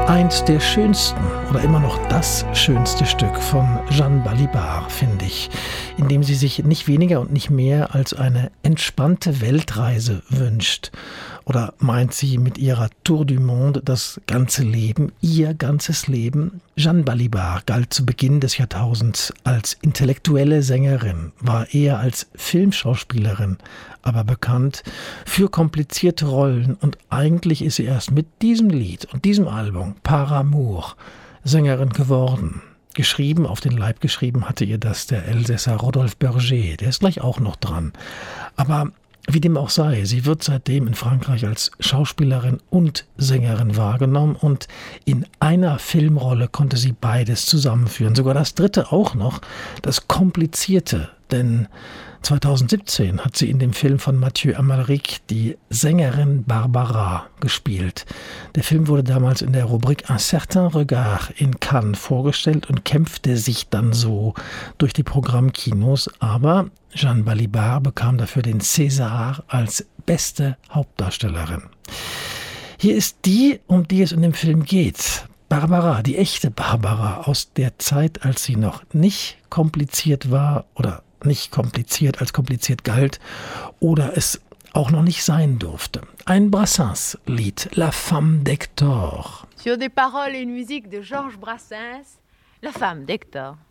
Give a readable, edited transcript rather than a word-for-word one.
Eins der schönsten oder immer noch das schönste Stück von Jeanne Balibar, finde ich, in dem sie sich nicht weniger und nicht mehr als eine entspannte Weltreise wünscht. Oder meint sie mit ihrer Tour du Monde das ganze Leben, ihr ganzes Leben? Jeanne Balibar galt zu Beginn des Jahrtausends als intellektuelle Sängerin, war eher als Filmschauspielerin, aber bekannt für komplizierte Rollen, und eigentlich ist sie erst mit diesem Lied und diesem Album Par Amour Sängerin geworden. Geschrieben, auf den Leib geschrieben hatte ihr das der Elsässer Rodolphe Berger, der ist gleich auch noch dran. Aber wie dem auch sei, sie wird seitdem in Frankreich als Schauspielerin und Sängerin wahrgenommen, und in einer Filmrolle konnte sie beides zusammenführen. Sogar das dritte auch noch, das Komplizierte, denn 2017 hat sie in dem Film von Mathieu Amalric die Sängerin Barbara gespielt. Der Film wurde damals in der Rubrik Un certain regard in Cannes vorgestellt und kämpfte sich dann so durch die Programmkinos, aber Jeanne Balibar bekam dafür den César als beste Hauptdarstellerin. Hier ist die, um die es in dem Film geht. Barbara, die echte Barbara aus der Zeit, als sie noch nicht kompliziert war oder nicht kompliziert als kompliziert galt oder es auch noch nicht sein durfte. Ein Brassens-Lied, La Femme d'Hector. Sur des paroles et une musique de Georges Brassens, La Femme d'Hector.